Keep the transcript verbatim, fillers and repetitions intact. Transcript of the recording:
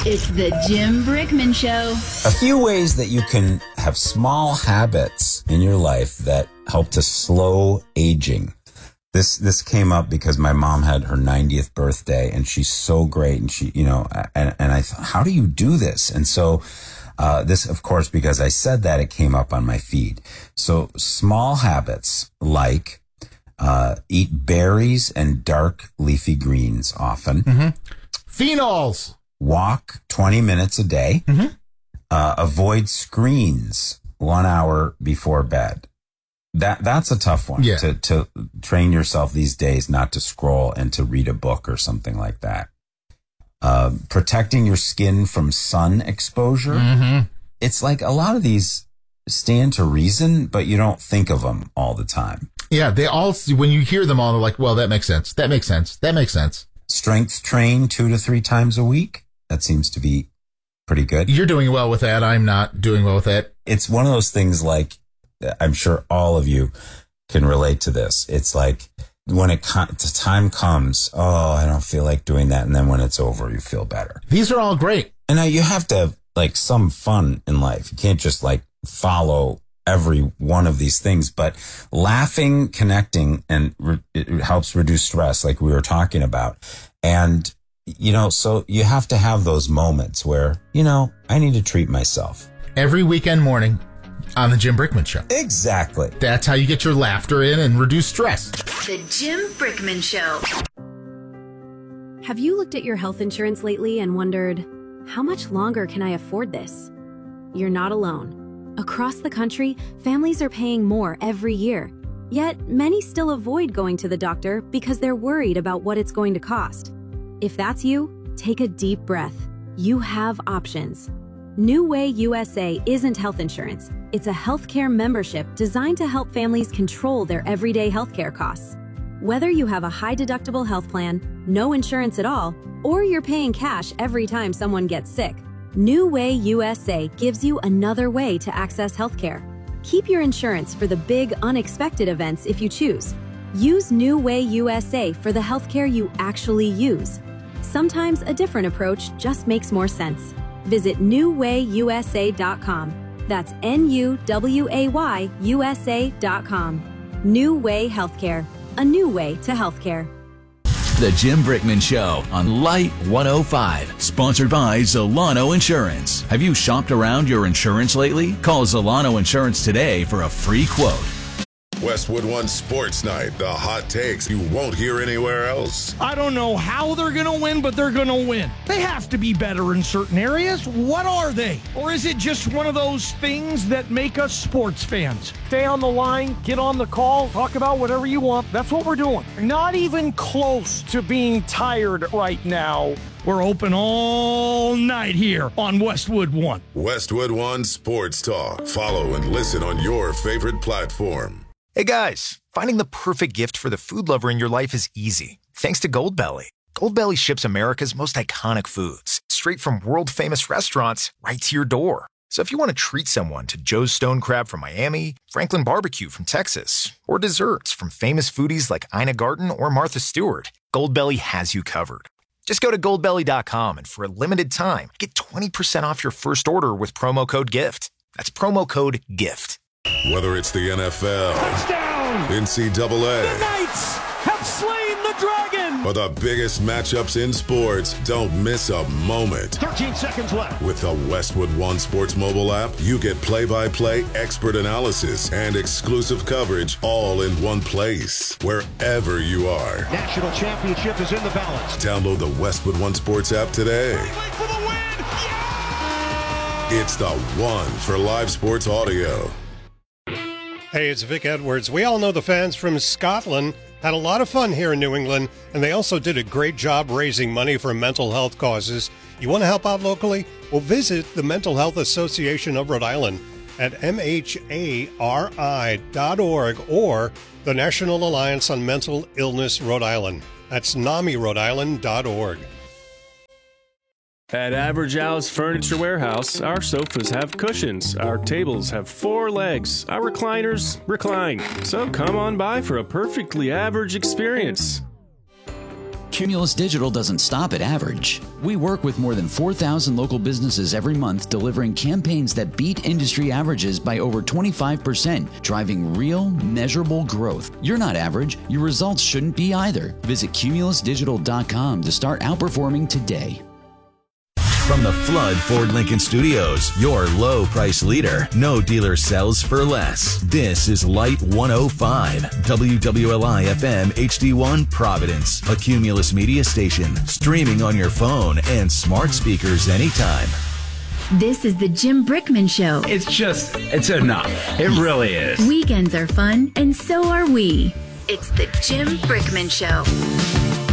It's the Jim Brickman Show. A few ways that you can have small habits in your life that help to slow aging. This this came up because my mom had her ninetieth birthday, and she's so great. And she, you know, and, and I thought, how do you do this? And so uh, this, of course, because I said that, it came up on my feed. So small habits like uh, eat berries and dark leafy greens often. Mm-hmm. Phenols. Walk twenty minutes a day. Mm-hmm. Uh, avoid screens one hour before bed. That that's a tough one yeah. to to train yourself these days not to scroll and to read a book or something like that. Uh, protecting your skin from sun exposure. Mm-hmm. It's like a lot of these stand to reason, but you don't think of them all the time. Yeah, they all, when you hear them all, they're like, well, that makes sense. That makes sense. That makes sense. Strength train two to three times a week. That seems to be pretty good. You're doing well with that. I'm not doing well with that. It's one of those things like, I'm sure all of you can relate to this. It's like when it the time comes, oh, I don't feel like doing that. And then when it's over, you feel better. These are all great. And now you have to have like some fun in life. You can't just like follow every one of these things, but laughing, connecting, and re- it helps reduce stress like we were talking about. And, you know, so you have to have those moments where, you know, I need to treat myself. Every weekend morning on the Jim Brickman Show. Exactly. That's how you get your laughter in and reduce stress. The Jim Brickman Show. Have you looked at your health insurance lately and wondered, how much longer can I afford this? You're not alone. Across the country, families are paying more every year. Yet, many still avoid going to the doctor because they're worried about what it's going to cost. If that's you, take a deep breath. You have options. New Way U S A isn't health insurance. It's a healthcare membership designed to help families control their everyday healthcare costs. Whether you have a high-deductible health plan, no insurance at all, or you're paying cash every time someone gets sick, New Way U S A gives you another way to access healthcare. Keep your insurance for the big, unexpected events if you choose. Use New Way U S A for the healthcare you actually use. Sometimes a different approach just makes more sense. Visit new way u s a dot com. That's N U W A Y U S A dot com. New Way Healthcare. A new way to healthcare. The Jim Brickman Show on Light one oh five, sponsored by Zolano Insurance. Have you shopped around your insurance lately? Call Zolano Insurance today for a free quote. Westwood One Sports Night, the hot takes you won't hear anywhere else. I don't know how they're going to win, but they're going to win. They have to be better in certain areas. What are they? Or is it just one of those things that make us sports fans? Stay on the line, get on the call, talk about whatever you want. That's what we're doing. Not even close to being tired right now. We're open all night here on Westwood One. Westwood One Sports Talk. Follow and listen on your favorite platform. Hey guys, finding the perfect gift for the food lover in your life is easy. Thanks to Goldbelly. Goldbelly ships America's most iconic foods straight from world-famous restaurants right to your door. So if you want to treat someone to Joe's Stone Crab from Miami, Franklin Barbecue from Texas, or desserts from famous foodies like Ina Garten or Martha Stewart, Goldbelly has you covered. Just go to goldbelly dot com and for a limited time, get twenty percent off your first order with promo code GIFT. That's promo code GIFT. Whether it's the N F L, Touchdown! N C double A, The Knights have slain the dragon! or the biggest matchups in sports, don't miss a moment. thirteen seconds left. With the Westwood One Sports mobile app, you get play-by-play expert analysis and exclusive coverage all in one place, wherever you are. National championship is in the balance. Download the Westwood One Sports app today. For the win! Yeah! It's the one for live sports audio. Hey, it's Vic Edwards. We all know the fans from Scotland had a lot of fun here in New England, and they also did a great job raising money for mental health causes. You want to help out locally? Well, visit the Mental Health Association of Rhode Island at M H A R I dot org or the National Alliance on Mental Illness Rhode Island. That's NAMI Rhode Island dot org. At Average Al's Furniture Warehouse, our sofas have cushions, our tables have four legs, our recliners recline. So come on by for a perfectly average experience. Cumulus Digital doesn't stop at average. We work with more than four thousand local businesses every month, delivering campaigns that beat industry averages by over twenty-five percent, driving real, measurable growth. You're not average. Your results shouldn't be either. Visit cumulus digital dot com to start outperforming today. From the Flood Ford Lincoln Studios, your low price leader. No dealer sells for less. This is Light one oh five, W W L I F M H D one Providence, a Cumulus media station, streaming on your phone and smart speakers anytime. This is the Jim Brickman Show. It's just, it's enough. It really is. Weekends are fun, and so are we. It's the Jim Brickman Show.